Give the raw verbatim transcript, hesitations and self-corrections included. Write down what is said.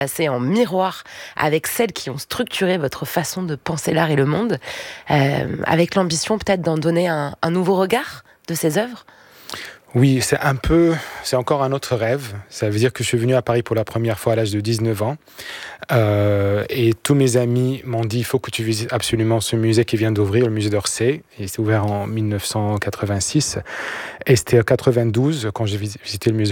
passer en miroir avec celles qui ont structuré votre façon de penser l'art et le monde, euh, avec l'ambition peut-être d'en donner un, un nouveau regard de ces œuvres? Oui, c'est un peu, c'est encore un autre rêve. Ça veut dire que je suis venu à Paris pour la première fois à l'âge de dix-neuf ans. Euh, et tous mes amis m'ont dit, il faut que tu visites absolument ce musée qui vient d'ouvrir, le musée d'Orsay. Il s'est ouvert en mille neuf cent quatre-vingt-six. Et c'était en quatre-vingt-douze, quand j'ai visité le musée